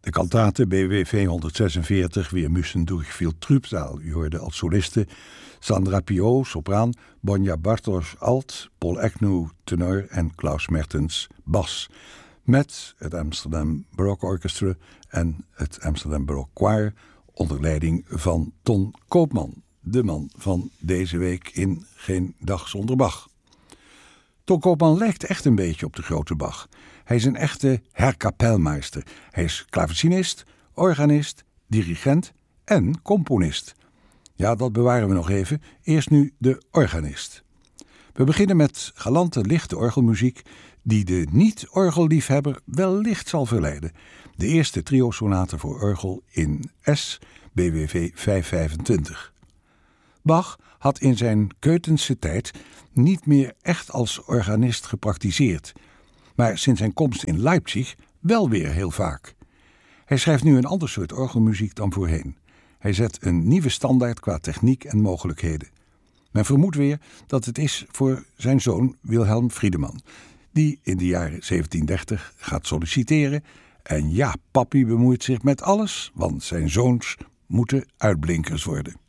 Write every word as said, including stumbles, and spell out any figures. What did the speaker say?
De kantate B W V honderdzesenveertig, Wir müssen durch viel Trübsal. U hoorde als soliste Sandra Piot, sopraan, Bonja Bartos, alt, Paul Agnew, tenor en Klaus Mertens, bas. Met het Amsterdam Baroque Orchestra en het Amsterdam Baroque Choir onder leiding van Ton Koopman, de man van deze week in Geen Dag Zonder Bach. Ton Koopman lijkt echt een beetje op de grote Bach. Hij is een echte herkapelmeister. Hij is klavecinist, organist, dirigent en componist. Ja, dat bewaren we nog even. Eerst nu de organist. We beginnen met galante, lichte orgelmuziek die de niet-orgelliefhebber wellicht zal verleiden. De eerste trio-sonate voor orgel in S, B W V vijfhonderdvijfentwintig. Bach had in zijn Keutense tijd niet meer echt als organist gepraktiseerd, maar sinds zijn komst in Leipzig wel weer heel vaak. Hij schrijft nu een ander soort orgelmuziek dan voorheen. Hij zet een nieuwe standaard qua techniek en mogelijkheden. Men vermoedt weer dat het is voor zijn zoon Wilhelm Friedemann, die in de jaren zeventiendertig gaat solliciteren. En ja, papi bemoeit zich met alles, want zijn zoons moeten uitblinkers worden.